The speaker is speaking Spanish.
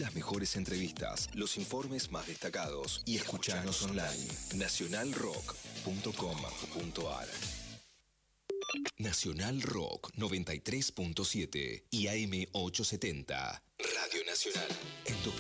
las mejores entrevistas, los informes más destacados y escuchanos online. Nacionalrock.com.ar. Nacional Rock 93.7 y AM 870. Radio Nacional. En tu